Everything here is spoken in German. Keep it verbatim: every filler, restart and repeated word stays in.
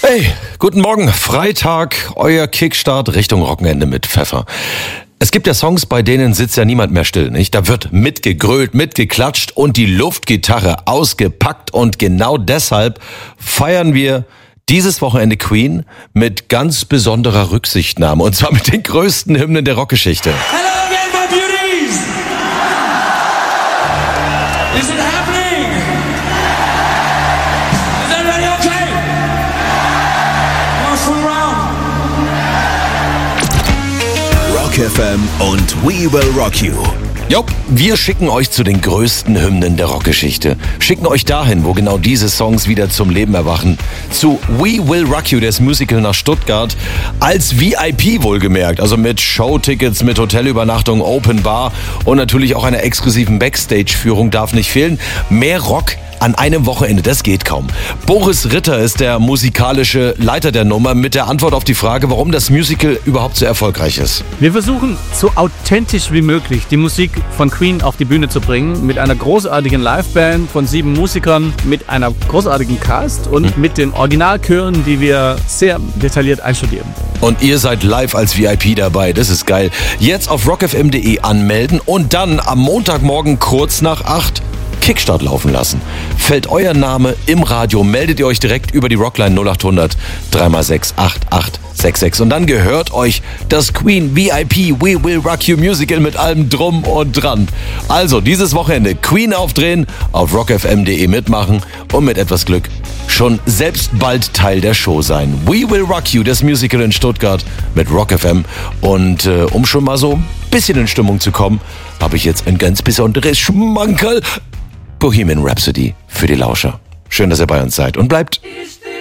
Hey, guten Morgen, Freitag, euer Kickstart Richtung Wochenende mit Pfeffer. Es gibt ja Songs, bei denen sitzt ja niemand mehr still, nicht? Da wird mitgegrölt, mitgeklatscht und die Luftgitarre ausgepackt und genau deshalb feiern wir dieses Wochenende Queen mit ganz besonderer Rücksichtnahme und zwar mit den größten Hymnen der Rockgeschichte. Hello again, my beauties! Is it happening? Is everybody okay? One swing round. Rock F M und We Will Rock You. Jo, wir schicken euch zu den größten Hymnen der Rockgeschichte. Schicken euch dahin, wo genau diese Songs wieder zum Leben erwachen. Zu We Will Rock You, das Musical nach Stuttgart. Als V I P wohlgemerkt, also mit Showtickets, mit Hotelübernachtung, Open Bar und natürlich auch einer exklusiven Backstage-Führung darf nicht fehlen. Mehr Rock an einem Wochenende, das geht kaum. Boris Ritter ist der musikalische Leiter der Nummer mit der Antwort auf die Frage, warum das Musical überhaupt so erfolgreich ist. Wir versuchen, so authentisch wie möglich die Musik von Queen auf die Bühne zu bringen, mit einer großartigen Liveband von sieben Musikern, mit einer großartigen Cast und hm. mit den Originalchören, die wir sehr detailliert einstudieren. Und ihr seid live als V I P dabei, das ist geil. Jetzt auf rock f m punkt de anmelden und dann am Montagmorgen kurz nach acht Kickstart laufen lassen. Fällt euer Name im Radio, meldet ihr euch direkt über die Rockline null acht hundert drei mal sechs acht acht sechs sechs und dann gehört euch das Queen V I P We Will Rock You Musical mit allem drum und dran. Also dieses Wochenende Queen aufdrehen, auf rock f m punkt de mitmachen und mit etwas Glück schon selbst bald Teil der Show sein. We Will Rock You, das Musical in Stuttgart mit Rock F M. Und äh, um schon mal so ein bisschen in Stimmung zu kommen, habe ich jetzt ein ganz besonderes Schmankerl. Bohemian Rhapsody für die Lauscher. Schön, dass ihr bei uns seid und bleibt.